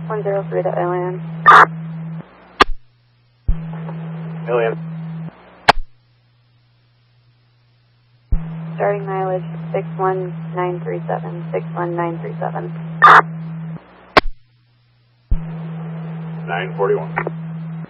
103 to Alien. Alien. Starting mileage 61937, 61937. 941.